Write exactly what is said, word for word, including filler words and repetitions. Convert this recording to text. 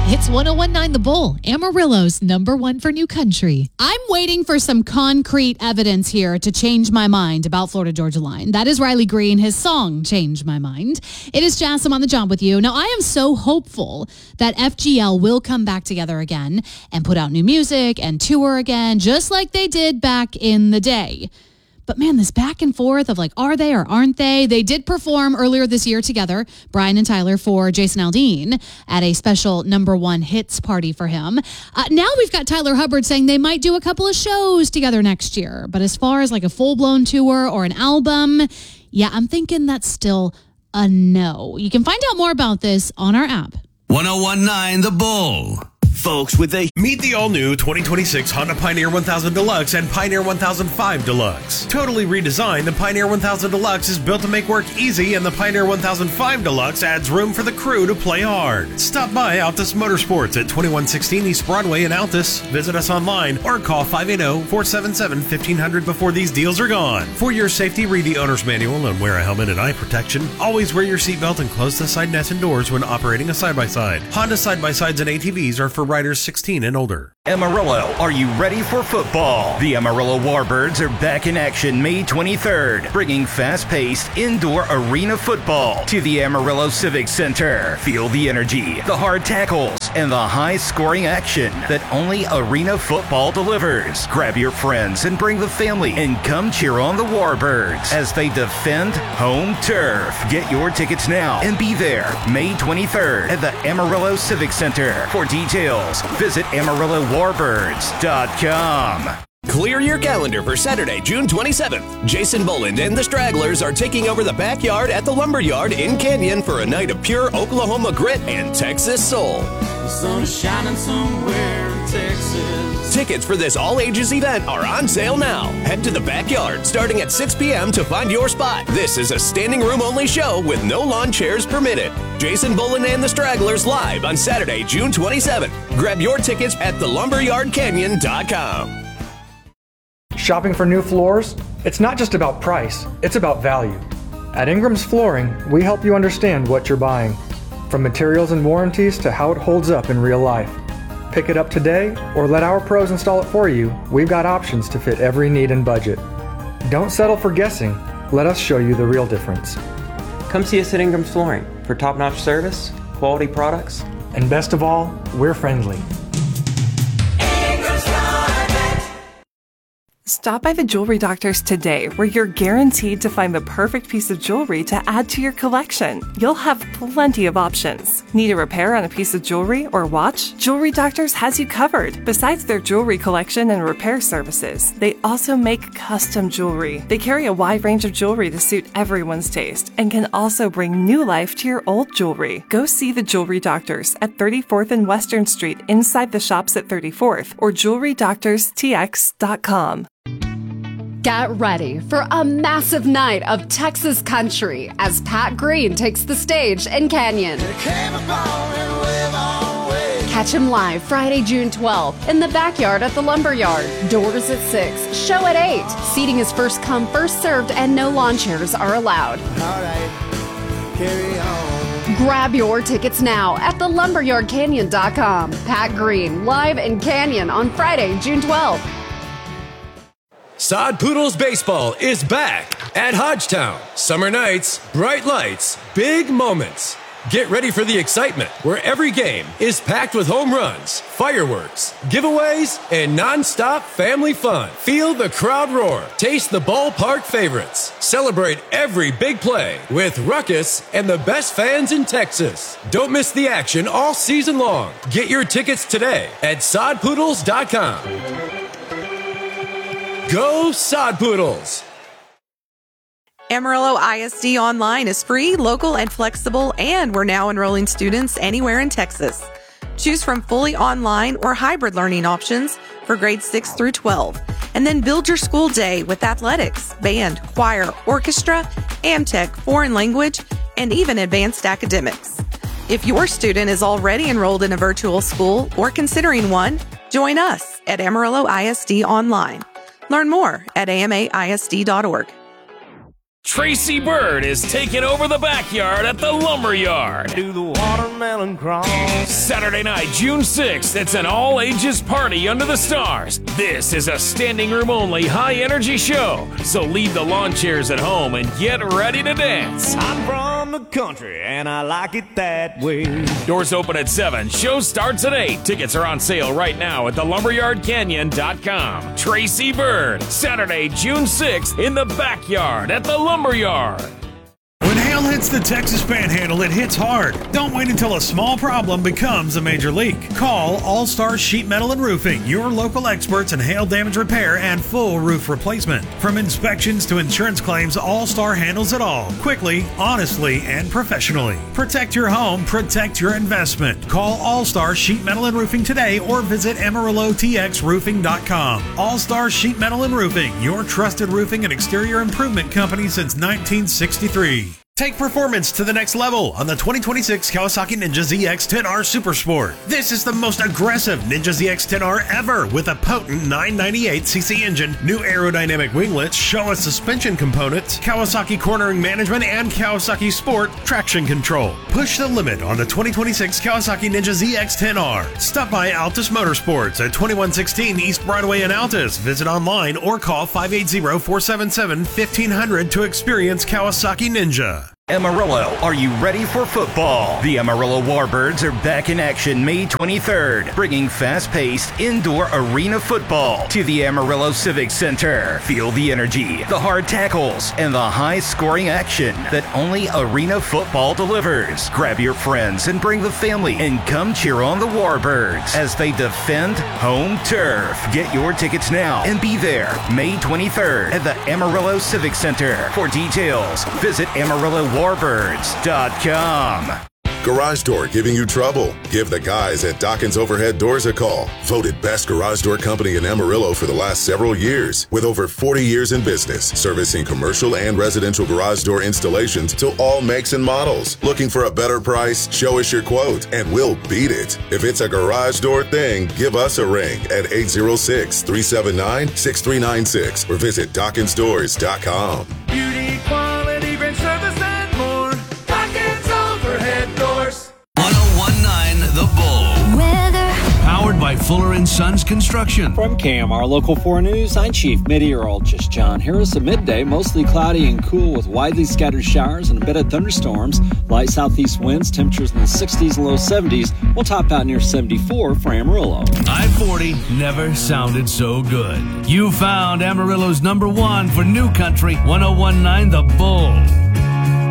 It's one oh one point nine The Bull, Amarillo's number one for new country. I'm waiting for some concrete evidence here to change my mind about Florida Georgia Line. That is Riley Green. His song changed my mind. It is Jassim on the job with you. Now, I am so hopeful that F G L will come back together again and put out new music and tour again, just like they did back in the day. But man, this back and forth of like, are they or aren't they? They did perform earlier this year together, Brian and Tyler, for Jason Aldean at a special number one hits party for him. Uh, now we've got Tyler Hubbard saying they might do a couple of shows together next year. But as far as like a full-blown tour or an album, yeah, I'm thinking that's still a no. You can find out more about this on our app. one oh one point nine The Bull. Folks, with a meet the all-new twenty twenty-six Honda Pioneer one thousand Deluxe and Pioneer one thousand five Deluxe. Totally redesigned, the Pioneer one thousand Deluxe is built to make work easy, and the Pioneer one thousand five Deluxe adds room for the crew to play hard. Stop by Altus Motorsports at twenty-one sixteen East Broadway in Altus. Visit us online or call five eight zero, four seven seven, one five zero zero before these deals are gone. For your safety, read the owner's manual and wear a helmet and eye protection. Always wear your seatbelt and close the side nets and doors when operating a side-by-side. Honda side-by-sides and A T Vs are for riders sixteen and older. Amarillo, are you ready for football? The Amarillo Warbirds are back in action May twenty-third, bringing fast-paced indoor arena football to the Amarillo Civic Center. Feel the energy, the hard tackles, and the high-scoring action that only arena football delivers. Grab your friends and bring the family and come cheer on the Warbirds as they defend home turf. Get your tickets now and be there May twenty-third at the Amarillo Civic Center. For details, visit Amarillo Warbirds dot com. Clear your calendar for Saturday, June twenty-seventh. Jason Boland and the Stragglers are taking over the backyard at the Lumberyard in Canyon for a night of pure Oklahoma grit and Texas soul. The sun is shining somewhere in Texas. Tickets for this all-ages event are on sale now. Head to the backyard starting at six p.m. to find your spot. This is a standing room only show with no lawn chairs permitted. Jason Boland and the Stragglers live on Saturday, June twenty-seventh. Grab your tickets at the lumberyard canyon dot com. Shopping for new floors? It's not just about price, it's about value. At Ingram's Flooring, we help you understand what you're buying, from materials and warranties to how it holds up in real life. Pick it up today or let our pros install it for you. We've got options to fit every need and budget. Don't settle for guessing. Let us show you the real difference. Come see us at Ingram's Flooring for top-notch service, quality products, and best of all, we're friendly. Stop by the Jewelry Doctors today, where you're guaranteed to find the perfect piece of jewelry to add to your collection. You'll have plenty of options. Need a repair on a piece of jewelry or watch? Jewelry Doctors has you covered. Besides their jewelry collection and repair services, they also make custom jewelry. They carry a wide range of jewelry to suit everyone's taste and can also bring new life to your old jewelry. Go see the Jewelry Doctors at thirty-fourth and Western Street inside the shops at thirty-fourth or jewelry doctors t x dot com. Get ready for a massive night of Texas country as Pat Green takes the stage in Canyon. Catch him live Friday, June twelfth in the backyard at the Lumberyard. Doors at six, show at eight. Seating is first come, first served, and no lawn chairs are allowed. All right, carry on. Grab your tickets now at the lumberyard canyon dot com. Pat Green live in Canyon on Friday, June twelfth. Sod Poodles Baseball is back at Hodgetown. Summer nights, bright lights, big moments. Get ready for the excitement where every game is packed with home runs, fireworks, giveaways, and non-stop family fun. Feel the crowd roar. Taste the ballpark favorites. Celebrate every big play with Ruckus and the best fans in Texas. Don't miss the action all season long. Get your tickets today at sod poodles dot com. Go Sod Poodles! Amarillo I S D Online is free, local, and flexible, and we're now enrolling students anywhere in Texas. Choose from fully online or hybrid learning options for grades six through twelve, and then build your school day with athletics, band, choir, orchestra, AmTech, foreign language, and even advanced academics. If your student is already enrolled in a virtual school or considering one, join us at Amarillo I S D Online. Learn more at A M A I S D dot org. Tracy Bird is taking over the backyard at the Lumberyard. Do the watermelon crawl. Saturday night, June sixth, it's an all-ages party under the stars. This is a standing room only high-energy show, so leave the lawn chairs at home and get ready to dance. I'm from the country and I like it that way. Doors open at seven, show starts at eight. Tickets are on sale right now at the lumberyard canyon dot com. Tracy Bird, Saturday, June sixth, in the backyard at the Lumberyard. Lumberyard. When hail hits the Texas Panhandle, it hits hard. Don't wait until a small problem becomes a major leak. Call All-Star Sheet Metal and Roofing, your local experts in hail damage repair and full roof replacement. From inspections to insurance claims, All-Star handles it all, quickly, honestly, and professionally. Protect your home, protect your investment. Call All-Star Sheet Metal and Roofing today or visit Amarillo T X roofing dot com. All-Star Sheet Metal and Roofing, your trusted roofing and exterior improvement company since nineteen sixty-three. Take performance to the next level on the twenty twenty-six Kawasaki Ninja Z X ten R Super Sport. This is the most aggressive Ninja Z X ten R ever with a potent nine ninety-eight c c engine, new aerodynamic winglets, Showa suspension components, Kawasaki cornering management, and Kawasaki Sport traction control. Push the limit on the twenty twenty-six Kawasaki Ninja Z X ten R. Stop by Altus Motorsports at twenty-one sixteen East Broadway in Altus. Visit online or call five eight zero, four seven seven, fifteen hundred to experience Kawasaki Ninja. Amarillo, are you ready for football? The Amarillo Warbirds are back in action May twenty-third, bringing fast-paced indoor arena football to the Amarillo Civic Center. Feel the energy, the hard tackles, and the high-scoring action that only arena football delivers. Grab your friends and bring the family and come cheer on the Warbirds as they defend home turf. Get your tickets now and be there May twenty-third at the Amarillo Civic Center. For details, visit Amarillo warbirds dot com. Garage door giving you trouble? Give the guys at Dawkins Overhead Doors a call. Voted best garage door company in Amarillo for the last several years. With over forty years in business, servicing commercial and residential garage door installations to all makes and models. Looking for a better price? Show us your quote and we'll beat it. If it's a garage door thing, give us a ring at eight zero six, three seven nine, six three nine six or visit Dawkins Doors dot com. Beauty, quality, great service, and more. Dawkins Overhead Doors. one oh one point nine The Bull. Weather. Powered by Fuller and Sons Construction. From K M R Local four News, I'm Chief Meteorologist John Harris. At midday, mostly cloudy and cool with widely scattered showers and a bit of thunderstorms. Light southeast winds, temperatures in the sixties and low seventies. We'll top out near seventy-four for Amarillo. I forty never sounded so good. You found Amarillo's number one for New Country, one oh one point nine The Bull.